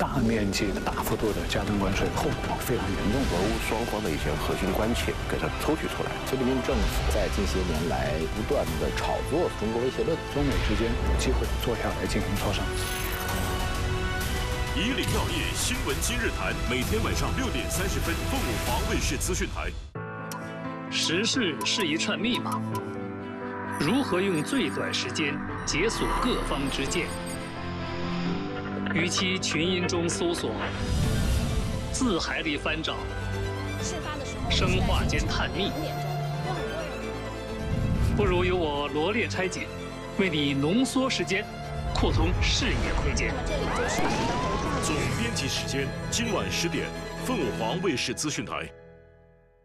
大面积、大幅度的加征关税，后果非常严重。 俄乌双方的一些核心关切给它抽取出来。 菲律宾政府在近些年来不断的炒作中国威胁论， 中美之间有机会坐下来进行磋商。 以领要业新闻今日谈，每天晚上6点30分，凤凰卫视资讯台。 时事是一串密码，如何用最短时间解锁各方之见？与其群音中搜索，字海里翻找，生化间探秘，不如由我罗列拆解，为你浓缩时间，扩通视野空间。 总编辑时间今晚10点，凤凰卫视资讯台。